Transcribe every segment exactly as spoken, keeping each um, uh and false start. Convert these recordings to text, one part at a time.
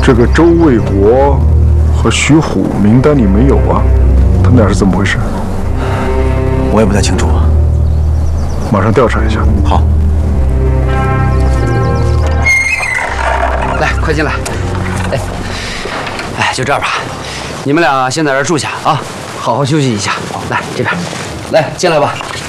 这个周卫国和徐虎名单里没有啊，他们俩是怎么回事？ 我也不太清楚。 马上调查一下。 好。 来，快进来。哎，哎，就这样吧，你们俩先在这儿住下啊，好好休息一下。来这边，来进来吧。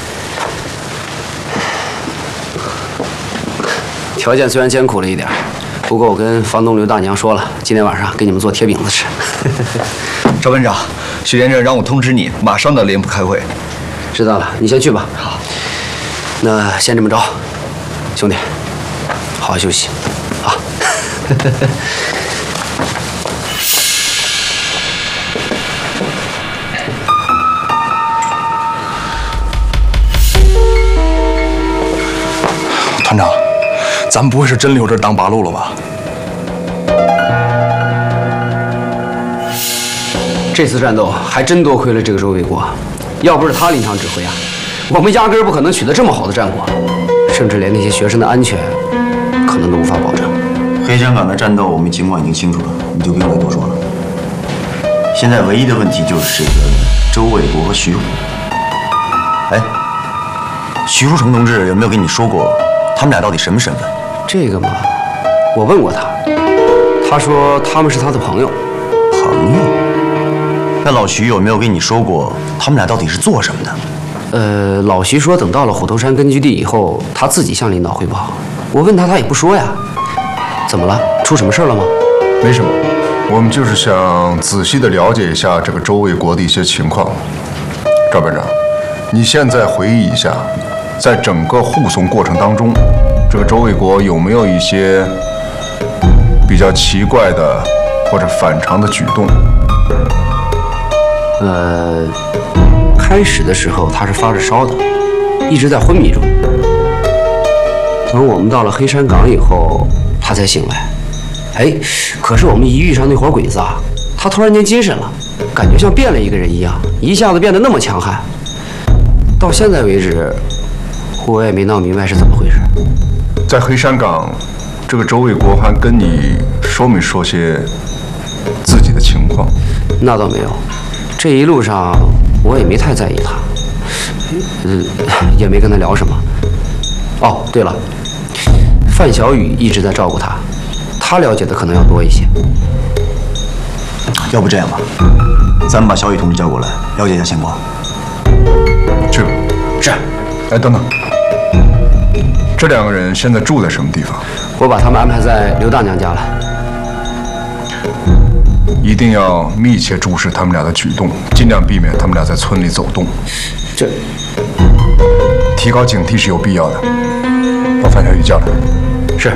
条件虽然艰苦了一点。 不过我跟房东刘大娘说了，今天晚上给你们做铁饼子吃。 赵班长，许连长让我通知你，马上到连部开会。 知道了，你先去吧。 好， 那先这么着，兄弟，好好休息啊。 团长。 咱们不会是真留这当八路了吧？ 这次战斗还真多亏了这个周卫国，要不是他临场指挥啊，我们压根儿不可能取得这么好的战果，甚至连那些学生的安全可能都无法保证。 黑山岗的战斗我们尽管已经清楚了，你就不用再多说了。现在唯一的问题就是这个周卫国和徐虎。哎，徐书成同志有没有跟你说过他们俩到底什么身份？ 这个嘛，我问过他，他说他们是他的朋友。 朋友？那老徐有没有跟你说过他们俩到底是做什么的？ 呃，老徐说等到了虎头山根据地以后，他自己向领导汇报。我问他，他也不说呀。怎么了？出什么事了吗？ 没什么，我们就是想仔细的了解一下这个周卫国的一些情况。赵班长，你现在回忆一下，在整个护送过程当中。 这个周卫国有没有一些比较奇怪的或者反常的举动？ 呃，开始的时候他是发着烧的，一直在昏迷中。等我们到了黑山岗以后，他才醒来。哎，可是我们一遇上那伙鬼子啊，他突然间精神了，感觉像变了一个人一样，一下子变得那么强悍。到现在为止，我也没闹明白是怎么回事。 在黑山岗，这个周卫国还跟你说没说些自己的情况？ 那倒没有，这一路上我也没太在意他，呃，也没跟他聊什么。哦，对了，范小雨一直在照顾他，他了解的可能要多一些。 要不这样吧，咱们把小雨同志叫过来，了解一下情况。 去吧。 是。 哎，等等。 这两个人现在住在什么地方？ 我把他们安排在刘大娘家了。 一定要密切注视他们俩的举动，尽量避免他们俩在村里走动。 这提高警惕是有必要的。把范小雨叫来。 是。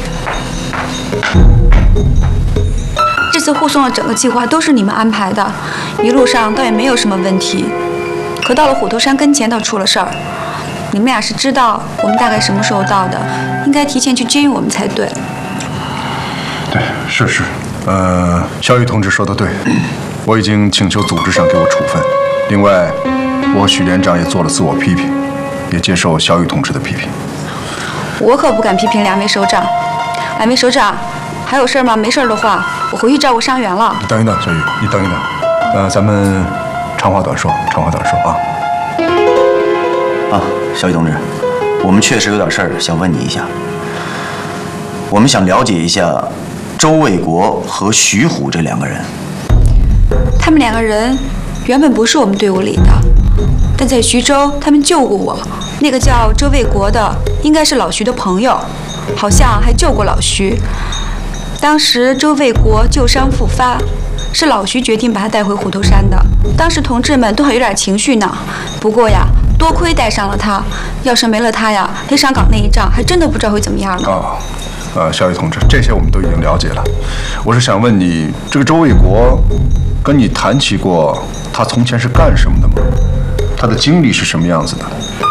这次护送的整个计划都是你们安排的，一路上倒也没有什么问题。可到了虎头山跟前，倒出了事儿。 你们俩是知道我们大概什么时候到的，应该提前去接应我们才对。 对，是是，呃，小雨同志说的对，我已经请求组织上给我处分。另外，我和许连长也做了自我批评，也接受小雨同志的批评。 我可不敢批评两位首长。两位首长，还有事吗？没事的话，我回去照顾伤员了。 你等一等，小雨，你等一等。呃，咱们长话短说，长话短说啊。 啊。 小雨同志，我们确实有点事儿想问你一下。我们想了解一下周卫国和徐虎这两个人。 他们两个人原本不是我们队伍里的，但在徐州他们救过我。那个叫周卫国的应该是老徐的朋友，好像还救过老徐。当时周卫国旧伤复发，是老徐决定把他带回虎头山的。当时同志们都还有点情绪呢。不过呀。 多亏带上了他，要是没了他呀，黑山岗那一仗还真的不知道会怎么样呢。 啊，呃，小雨同志，这些我们都已经了解了。我是想问你，这个周卫国跟你谈起过他从前是干什么的吗？他的经历是什么样子的？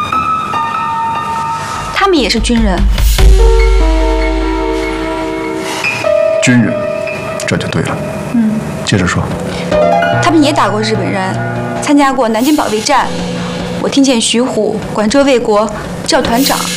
他们也是军人。 军人，这就对了。嗯，接着说。 他们也打过日本人，参加过南京保卫战。 我听见徐虎管周卫国叫团长，